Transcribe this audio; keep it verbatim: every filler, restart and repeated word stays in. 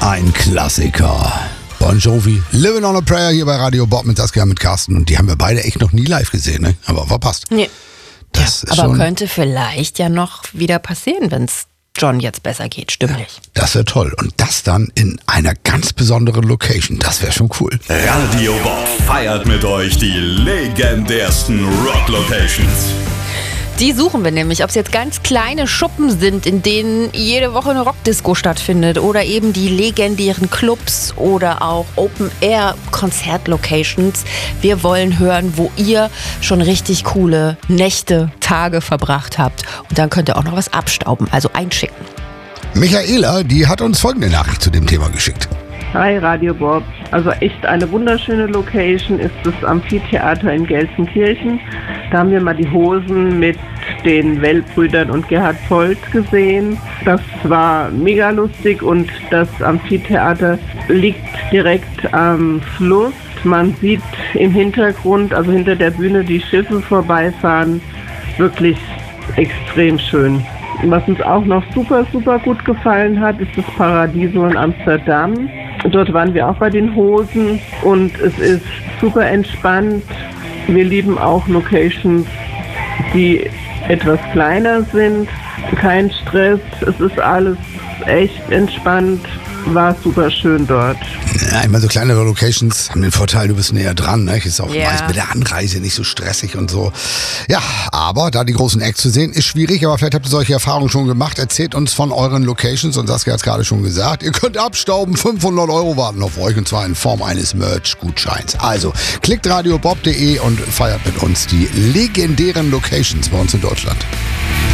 Ein Klassiker. Bon Jovi, Living on a Prayer hier bei Radio Bob mit Saskia, mit Carsten. Und die haben wir beide echt noch nie live gesehen, ne? Aber verpasst. Nee. Das ja, ist aber schon, könnte vielleicht ja noch wieder passieren, wenn es John jetzt besser geht, stimmlich. das wäre toll. Und das dann in einer ganz besonderen Location. Das wäre schon cool. Radio Bob feiert mit euch die legendärsten Rock-Locations. Die suchen wir nämlich, ob es jetzt ganz kleine Schuppen sind, in denen jede Woche eine Rockdisco stattfindet oder eben die legendären Clubs oder auch Open-Air-Konzert-Locations. Wir wollen hören, wo ihr schon richtig coole Nächte, Tage verbracht habt. Und dann könnt ihr auch noch was abstauben, also einschicken. Michaela, die hat uns folgende Nachricht zu dem Thema geschickt. Hi Radio Bob, also echt eine wunderschöne Location ist das Amphitheater in Gelsenkirchen. Da haben wir mal die Hosen mit den Wellbrüdern und Gerhard Polt gesehen. Das war mega lustig und das Amphitheater liegt direkt am Fluss. Man sieht im Hintergrund, also hinter der Bühne, die Schiffe vorbeifahren. Wirklich extrem schön. Was uns auch noch super, super gut gefallen hat, ist das Paradiso in Amsterdam. Dort waren wir auch bei den Hosen und es ist super entspannt. Wir lieben auch Locations, die etwas kleiner sind. Kein Stress, es ist alles echt entspannt. War super schön dort. Ja, immer so kleinere Locations haben den Vorteil, du bist näher dran. Ne? Ist auch Ja. meist mit der Anreise nicht so stressig und so. Ja, aber da die großen Acts zu sehen, ist schwierig. Aber vielleicht habt ihr solche Erfahrungen schon gemacht. Erzählt uns von euren Locations. Und Saskia hat es gerade schon gesagt. Ihr könnt abstauben. fünfhundert Euro warten auf euch. Und zwar in Form eines Merch-Gutscheins. Also, klickt radiobob punkt de und feiert mit uns die legendären Locations bei uns in Deutschland.